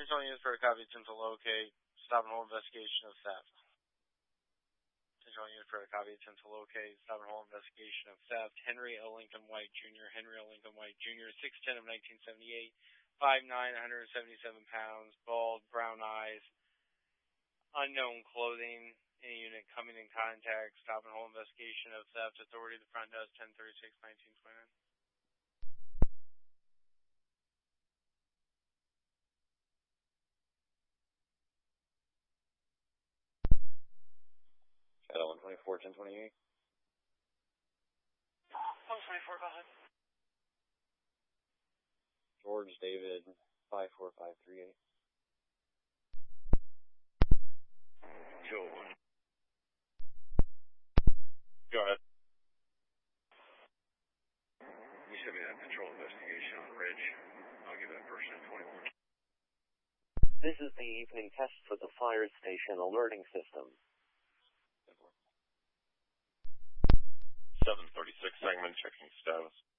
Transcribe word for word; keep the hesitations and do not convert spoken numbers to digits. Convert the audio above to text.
Central units for a copy, attempt to locate, stop and hold investigation of theft. Central units for a copy, attempt to locate, stop and hold investigation of theft. Henry L. Lincoln White, Junior Henry L. Lincoln White, Junior six ten of nineteen seventy-eight, five nine, one hundred seventy-seven pounds, bald, brown eyes, unknown clothing. Any unit coming in contact, stop and hold investigation of theft. Authority to the front desk, ten thirty-six, nineteen twenty-nine. Shadow one twenty-four, ten twenty-eight. one twenty-four, go ahead. George David, five four five three eight. Joe. Go ahead. You sent me that patrol investigation on Ridge. I'll give that person a twenty-one. This is the evening test for the fire station alerting system. seven thirty-six segment checking status.